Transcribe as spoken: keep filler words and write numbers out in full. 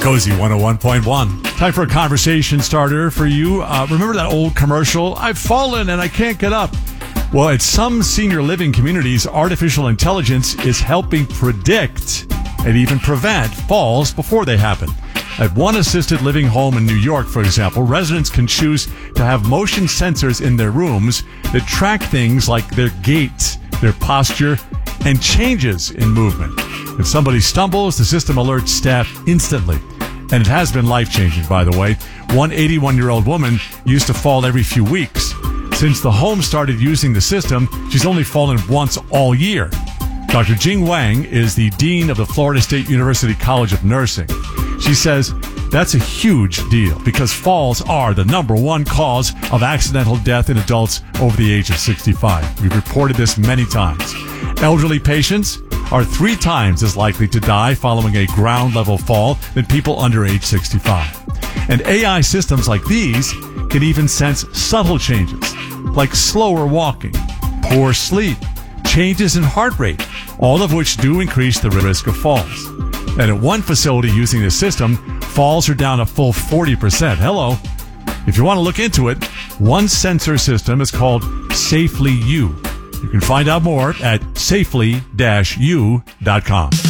Cozy one oh one point one. Time for a conversation starter for you. Uh, remember that old commercial? I've fallen and I can't get up. Well, at some senior living communities, artificial intelligence is helping predict and even prevent falls before they happen. At one assisted living home in New York, for example, residents can choose to have motion sensors in their rooms that track things like their gait, their posture, and changes in movement. If somebody stumbles, the system alerts staff instantly. And it has been life-changing, by the way. One eighty-one-year-old woman used to fall every few weeks. Since the home started using the system, she's only fallen once all year. Doctor Jing Wang is the dean of the Florida State University College of Nursing. She says that's a huge deal because falls are the number one cause of accidental death in adults over the age of sixty-five. We've reported this many times. Elderly patients are three times as likely to die following a ground-level fall than people under age sixty-five. And A I systems like these can even sense subtle changes, like slower walking, poor sleep, changes in heart rate, all of which do increase the risk of falls. And at one facility using this system, falls are down a full forty percent. Hello. If you want to look into it, one sensor system is called Safely You. You can find out more at safely dash u dot com.